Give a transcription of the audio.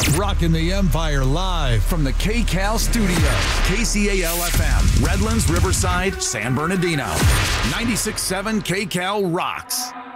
Rocking the Empire live from the KCAL studios. KCAL-FM, Redlands, Riverside, San Bernardino. 96.7 KCAL rocks.